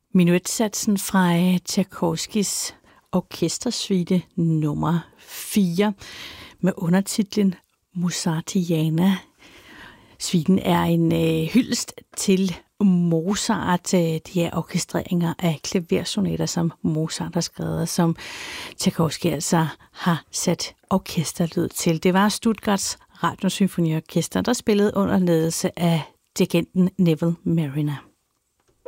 Minuetsatsen fra Tchaikovskys orkestersuite nummer 4 med undertitlen Mozartiana. Suiten er en hyldest til Mozart. Det er orkestreringer af klaversonater, som Mozart har skrevet, som Tchaikovsky altså har sat orkesterlyd til. Det var Stuttgarts Radiosymfoniorkester, der spillede under ledelse af dirigenten Neville Marriner.